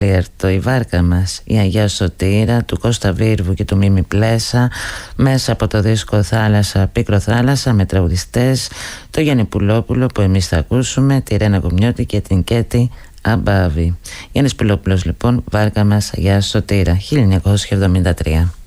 Το «Η βάρκα μας», η Αγιά Σωτήρα του Κώστα Βίρβου και του Μίμη Πλέσα, μέσα από το δίσκο «Θάλασσα, Πίκρο Θάλασσα», με τραγουδιστές το Γιάννη Πουλόπουλο που εμείς θα ακούσουμε, τη Ρένα Κομιώτη και την Κέτη Αμπάβη. Γιάννης Πουλόπουλος λοιπόν, «Βάρκα μας, Αγιά Σωτήρα», 1973.